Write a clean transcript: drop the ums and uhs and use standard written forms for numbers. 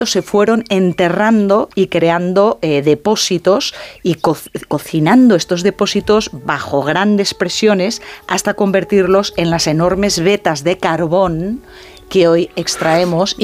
se fueron enterrando y creando depósitos y cocinando estos depósitos bajo grandes presiones hasta convertirlos en las enormes vetas de carbón que hoy extraemos